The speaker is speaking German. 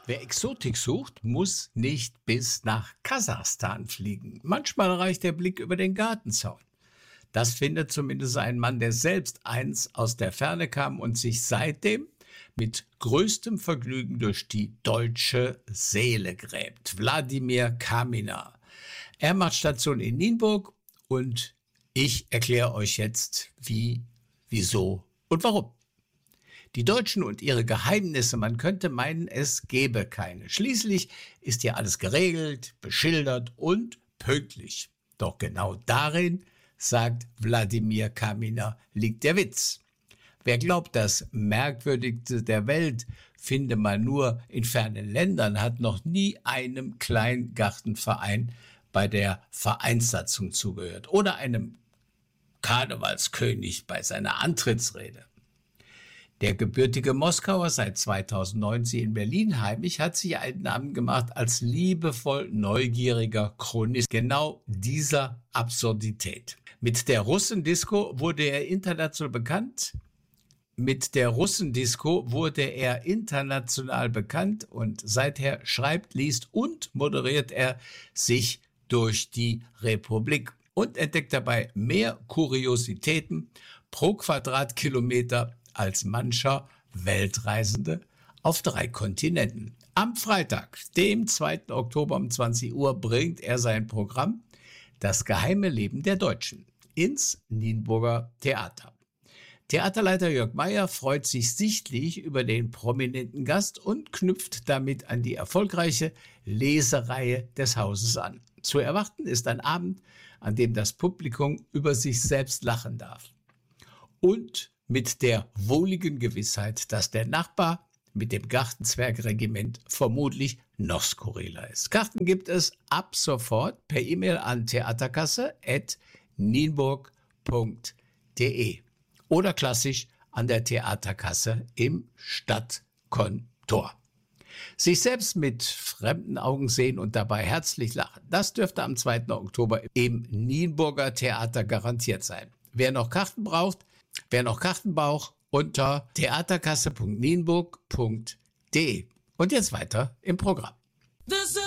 Wer Exotik sucht, muss nicht bis nach Kasachstan fliegen. Manchmal reicht der Blick über den Gartenzaun. Das findet zumindest ein Mann, der selbst einst aus der Ferne kam und sich seitdem mit größtem Vergnügen durch die deutsche Seele gräbt. Wladimir Kaminer. Er macht Station in Nienburg und ich erkläre euch jetzt wie, wieso und warum. Die Deutschen und ihre Geheimnisse, man könnte meinen, es gäbe keine. Schließlich ist hier alles geregelt, beschildert und pünktlich. Doch genau darin, sagt Wladimir Kaminer, liegt der Witz. Wer glaubt, das Merkwürdigste der Welt finde man nur in fernen Ländern, hat noch nie einem Kleingartenverein bei der Vereinssatzung zugehört oder einem Karnevalskönig bei seiner Antrittsrede. Der gebürtige Moskauer, seit 2019 in Berlin heimisch, hat sich einen Namen gemacht als liebevoll neugieriger Chronist genau dieser Absurdität. Mit der Russendisco wurde er international bekannt und seither schreibt, liest und moderiert er sich durch die Republik und entdeckt dabei mehr Kuriositäten pro Quadratkilometer als mancher Weltreisende auf 3 Kontinenten. Am Freitag, dem 2. Oktober um 20 Uhr, bringt er sein Programm Das geheime Leben der Deutschen ins Nienburger Theater. Theaterleiter Jörg Meyer freut sich sichtlich über den prominenten Gast und knüpft damit an die erfolgreiche Lesereihe des Hauses an. Zu erwarten ist ein Abend, an dem das Publikum über sich selbst lachen darf. Und mit der wohligen Gewissheit, dass der Nachbar mit dem Gartenzwergregiment vermutlich noch skurriler ist. Karten gibt es ab sofort per E-Mail an theaterkasse@nienburg.de oder klassisch an der Theaterkasse im Stadtkontor. Sich selbst mit fremden Augen sehen und dabei herzlich lachen, das dürfte am 2. Oktober im Nienburger Theater garantiert sein. Wer noch Karten braucht, unter theaterkasse.nienburg.de. Und jetzt weiter im Programm.